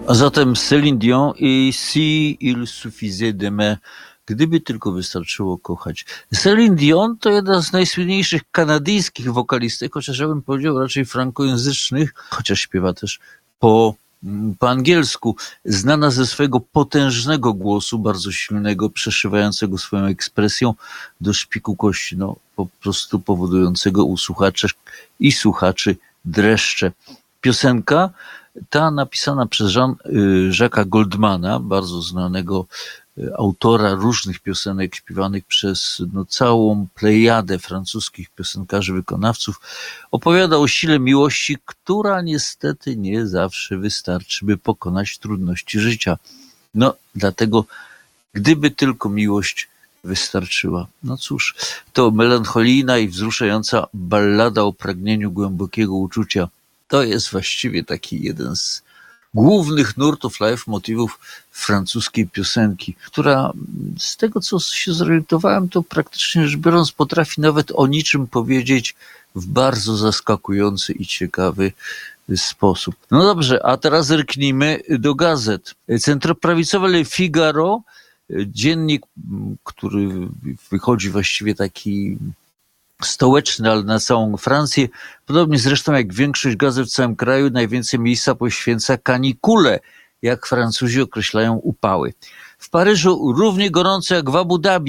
A zatem Céline Dion i Si il suffisait d'aimer. Gdyby tylko wystarczyło kochać. Céline Dion to jedna z najsłynniejszych kanadyjskich wokalistek, chociaż ja bym powiedział raczej frankojęzycznych, chociaż śpiewa też po angielsku. Znana ze swojego potężnego głosu, bardzo silnego, przeszywającego swoją ekspresją do szpiku kości, no po prostu powodującego u słuchaczy i słuchaczy dreszcze. Piosenka ta napisana przez Jacques'a Goldmana, bardzo znanego autora różnych piosenek śpiewanych przez całą plejadę francuskich piosenkarzy, wykonawców, opowiada o sile miłości, która niestety nie zawsze wystarczy, by pokonać trudności życia. No, dlatego gdyby tylko miłość wystarczyła. No cóż, to melancholijna i wzruszająca ballada o pragnieniu głębokiego uczucia. To jest właściwie taki jeden z głównych nurtów, leitmotywów francuskiej piosenki, która z tego, co się zorientowałem, to praktycznie rzecz biorąc potrafi nawet o niczym powiedzieć w bardzo zaskakujący i ciekawy sposób. No dobrze, a teraz zerknijmy do gazet. Centroprawicowe Le Figaro, dziennik, który wychodzi właściwie taki stołeczny, ale na całą Francję, podobnie zresztą jak większość gazet w całym kraju, najwięcej miejsca poświęca kanikule, jak Francuzi określają upały. W Paryżu równie gorąco jak w Abu Dhabi.